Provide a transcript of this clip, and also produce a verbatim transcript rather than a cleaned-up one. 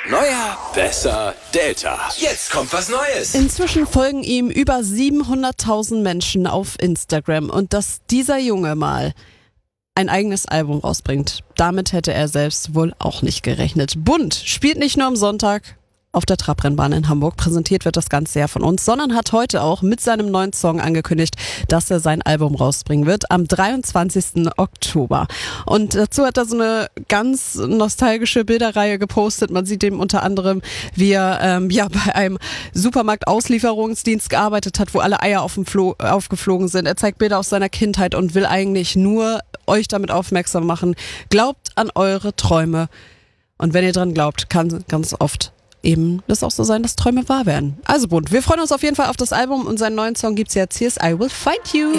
Neuer, besser, Delta. Jetzt kommt was Neues. Inzwischen folgen ihm über siebenhunderttausend Menschen auf Instagram und dass dieser Junge mal ein eigenes Album rausbringt, damit hätte er selbst wohl auch nicht gerechnet. Bunt spielt nicht nur am Sonntag auf der Trabrennbahn in Hamburg. Präsentiert wird das Ganze ja von uns, sondern hat heute auch mit seinem neuen Song angekündigt, dass er sein Album rausbringen wird am dreiundzwanzigsten Oktober. Und dazu hat er so eine ganz nostalgische Bilderreihe gepostet. Man sieht ihm unter anderem, wie er ähm, ja bei einem Supermarkt-Auslieferungsdienst gearbeitet hat, wo alle Eier auf dem Flo- aufgeflogen sind. Er zeigt Bilder aus seiner Kindheit und will eigentlich nur euch damit aufmerksam machen. Glaubt an eure Träume. Und wenn ihr dran glaubt, kann ganz oft eben das auch so sein, dass Träume wahr werden. Also bunt. Wir freuen uns auf jeden Fall auf das Album und seinen neuen Song gibt's jetzt. Hier ist I Will Find You.